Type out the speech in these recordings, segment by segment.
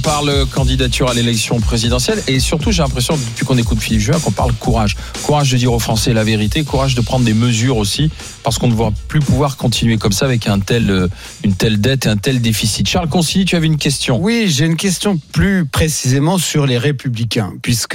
parle candidature à l'élection présidentielle et surtout j'ai l'impression depuis qu'on écoute Philippe Juvin qu'on parle courage de dire aux Français la vérité, courage de prendre des mesures aussi parce qu'on ne va plus pouvoir continuer comme ça avec une telle dette et un tel déficit. Charles Consigny, tu avais une question. Oui, j'ai une question plus précisément sur les Républicains puisque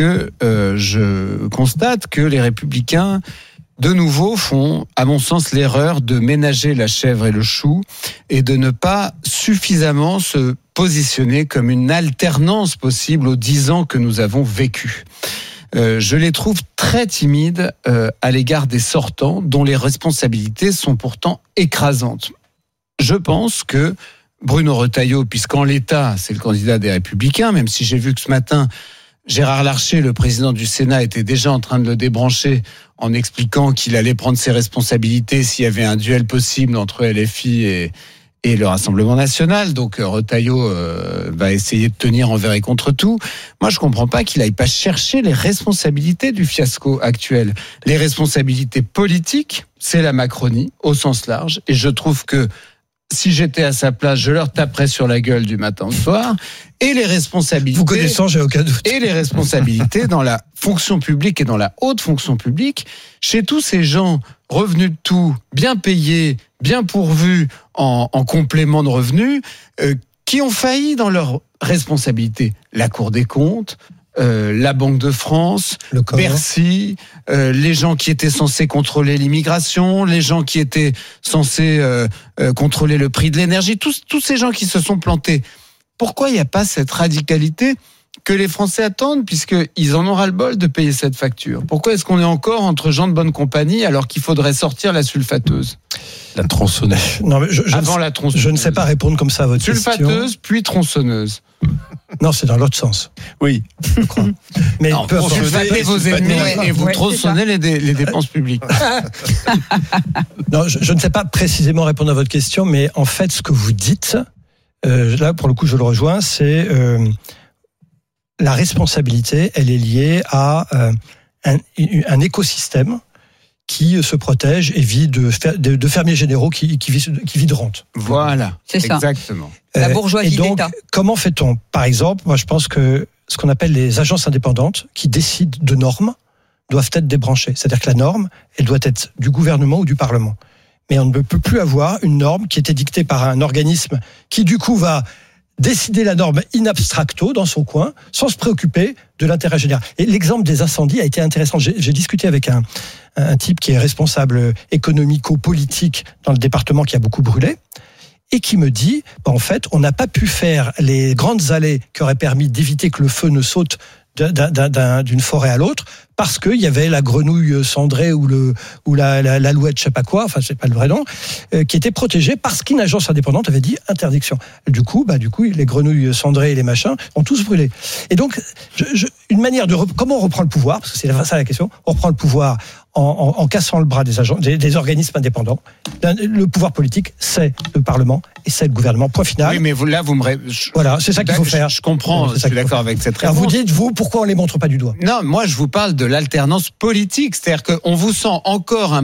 je constate que les Républicains de nouveau font, à mon sens, l'erreur de ménager la chèvre et le chou et de ne pas suffisamment se positionner comme une alternance possible aux 10 ans que nous avons vécus. Je les trouve très timides à l'égard des sortants, dont les responsabilités sont pourtant écrasantes. Je pense que Bruno Retailleau, puisqu'en l'état, c'est le candidat des Républicains, même si j'ai vu que ce matin, Gérard Larcher, le président du Sénat, était déjà en train de le débrancher en expliquant qu'il allait prendre ses responsabilités s'il y avait un duel possible entre LFI et le Rassemblement National. Donc Retailleau va essayer de tenir envers et contre tout. Moi, je comprends pas qu'il aille pas chercher les responsabilités du fiasco actuel. Les responsabilités politiques, c'est la Macronie, au sens large. Et je trouve que si j'étais à sa place, je leur taperais sur la gueule du matin au soir. Et les responsabilités. Vous connaissant, j'ai aucun doute. Et les responsabilités dans la fonction publique et dans la haute fonction publique, chez tous ces gens revenus de tout, bien payés, bien pourvus en complément de revenus, qui ont failli dans leurs responsabilités. La Cour des comptes, la Banque de France, Bercy, les gens qui étaient censés contrôler l'immigration, les gens qui étaient censés contrôler le prix de l'énergie, tous ces gens qui se sont plantés. Pourquoi il n'y a pas cette radicalité que les Français attendent, puisqu'ils en ont ras-le-bol de payer cette facture? Pourquoi est-ce qu'on est encore entre gens de bonne compagnie alors qu'il faudrait sortir la sulfateuse? La tronçonneuse. Non, mais avant la tronçonneuse. Je ne sais pas répondre comme ça à votre sulfateuse, question. Sulfateuse, puis tronçonneuse. Non, c'est dans l'autre sens. Oui. Je crois. Mais peu importe. Vous sulfatez vos ennemis et vous tronçonnez les dépenses publiques. Non, je ne sais pas précisément répondre à votre question, mais en fait, ce que vous dites, là, pour le coup, je le rejoins, c'est la responsabilité, elle est liée à un écosystème qui se protège et vit de fermiers généraux qui vit de rente. Voilà, c'est ça. Exactement. La bourgeoisie et donc, d'État. Comment fait-on? Par exemple, moi je pense que ce qu'on appelle les agences indépendantes qui décident de normes doivent être débranchées. C'est-à-dire que la norme, elle doit être du gouvernement ou du Parlement. Mais on ne peut plus avoir une norme qui était dictée par un organisme qui du coup va décider la norme in abstracto dans son coin, sans se préoccuper de l'intérêt général. Et l'exemple des incendies a été intéressant. J'ai discuté avec un type qui est responsable économico-politique dans le département qui a beaucoup brûlé, et qui me dit, en fait, on n'a pas pu faire les grandes allées qui auraient permis d'éviter que le feu ne saute d'une forêt à l'autre, parce qu'il y avait la grenouille cendrée ou l'alouette, je sais pas quoi, enfin c'est pas le vrai nom, qui était protégée parce qu'une agence indépendante avait dit interdiction. Du coup, les grenouilles cendrées et les machins ont tous brûlé. Et donc, une manière comment on reprend le pouvoir, parce que c'est ça la question, on reprend le pouvoir en cassant le bras des organismes indépendants. Le pouvoir politique, c'est le Parlement et c'est le gouvernement. Point final. Oui, mais voilà, c'est ça qu'il faut faire. Je comprends, je suis d'accord avec cette réponse. Alors vous dites, pourquoi on les montre pas du doigt? Non, moi je vous parle de l'alternance politique, c'est-à-dire qu'on vous sent encore un